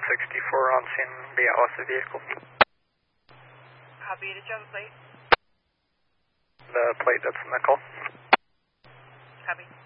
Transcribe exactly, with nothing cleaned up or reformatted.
sixty-four on scene, be out with the vehicle. Copy, did you have a plate? The plate that's in the call. Copy.